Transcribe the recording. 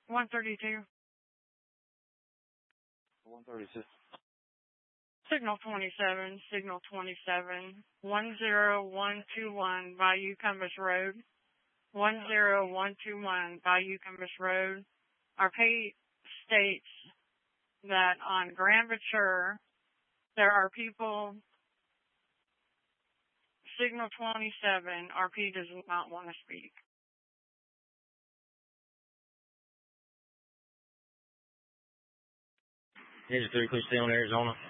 132. 132. Signal 27, Signal 27, 10121 Bayou Compass Road, 10121 Bayou Compass Road. Our pay states that on Grand Ventura, there are people, Signal 27, RP does not want to speak. Ninja 3, please stay on Arizona.